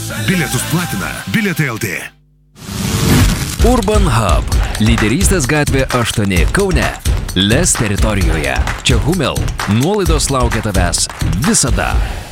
Bilietus platina Bilietai LT. Urban Hub. Lyderystės gatvė 8 Kaune. Les teritorijoje. Čia Humel. Nuolaidos laukia tavęs visada.